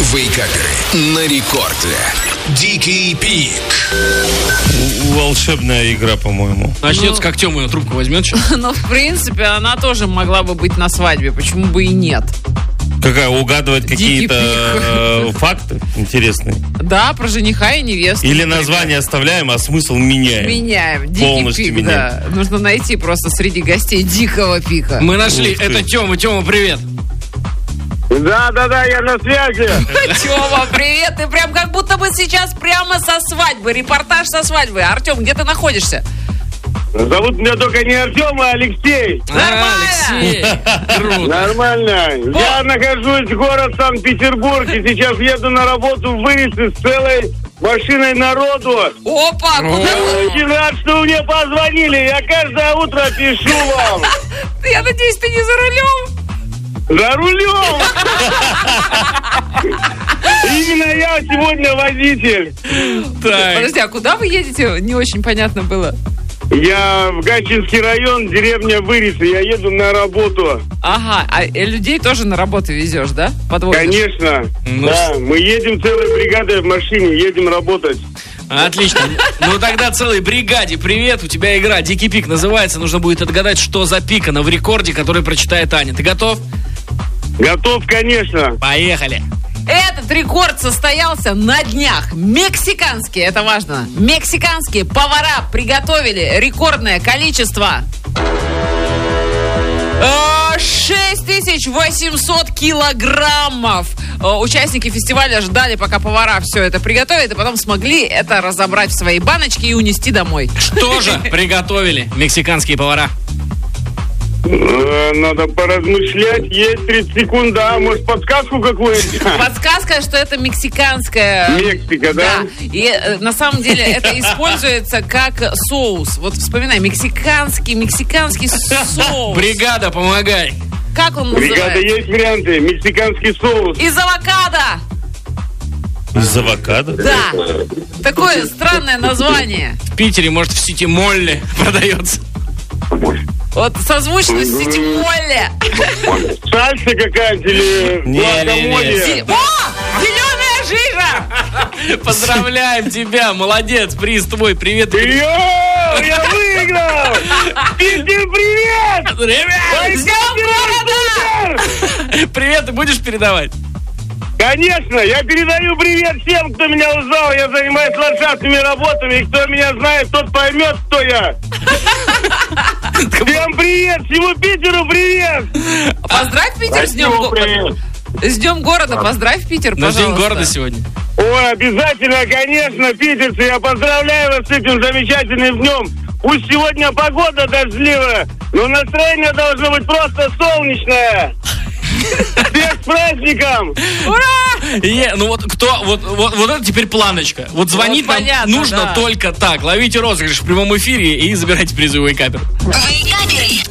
Вейкаперы на рекорде. Дикий Пик. Волшебная игра, по-моему. Начнется, как Тёма ее трубку возьмет сейчас. Ну, в принципе, она тоже могла бы быть на свадьбе. Почему бы и нет? Какая, угадывать какие-то факты интересные? Да, про жениха и невесту. Или название оставляем, а смысл меняем. Меняем. Дикий Полностью Пик, меняем. да. Нужно найти просто среди гостей Дикого Пика. Мы нашли. Ух ты. Это Тёма. Тёма, привет. Да, я на связи. Тёма, привет! Ты прям как будто бы сейчас прямо со свадьбы. Репортаж со свадьбы. Артём, где ты находишься? Зовут меня только не Артем, а Алексей. Алексей. Круто. Нормально. Я нахожусь в город Санкт-Петербург и сейчас еду на работу в Вырез с целой машиной народу. Опа, куда вы? Очень рад, что мне позвонили. Я каждое утро пишу вам. Я надеюсь, ты не за рулем? За рулем. Именно я сегодня водитель. Так. Подожди, а куда вы едете? Не очень понятно было. Я в Гатчинский район, деревня Вырез, и я еду на работу. Ага, а людей тоже на работу везешь, да? Подвозишь? Конечно. Ну, Да, мы едем целой бригадой в машине, едем работать. Отлично. Ну тогда целой бригаде привет. У тебя игра Дикий Пик называется. Нужно будет отгадать, что за пикано в рекорде, который прочитает Аня. Ты готов? Готов, конечно. Поехали. Этот рекорд состоялся на днях. Мексиканские, это важно, мексиканские повара приготовили рекордное количество 6800 килограммов. Участники фестиваля ждали, пока повара все это приготовят, и потом смогли это разобрать в свои баночки и унести домой. Что же приготовили мексиканские повара? Надо поразмышлять. Есть 30 секунд, да. Может, подсказку какую-нибудь? Подсказка, что это мексиканская... Мексика, да? И на самом деле это используется как соус. Вот вспоминай, мексиканский соус. Бригада, помогай. Как он Бригада, называется? есть варианты. Мексиканский соус. Из авокадо. Из авокадо? Да. Такое странное название. В Питере, может, в Сити Молле продается. Вот созвучно с Ситимолле. Сальса какая-нибудь или гуакамоле? О! Зеленая жижа! Поздравляем тебя, молодец, приз твой, привет. Йоу, я выиграл! Питер, привет! Ребят, С днем города! привет, ты будешь передавать? Конечно, я передаю привет всем, кто меня узнал. Я занимаюсь ландшафтными работами, и кто меня знает, тот поймет, кто я. Всем привет, всему Питеру привет! Поздравь Питер с днем города. С днем города, поздравь Питер, Наш пожалуйста. день города сегодня. Ой, обязательно, конечно, питерцы, я поздравляю вас с этим замечательным днем. Пусть сегодня погода дождливая, но настроение должно быть просто солнечное. Всех с праздником! Ура! Ну вот кто, вот это теперь планочка. Вот звонить Вот нам понятно, нужно да. только так. Ловите розыгрыш в прямом эфире и забирайте призовые каперы. Вейкаперы.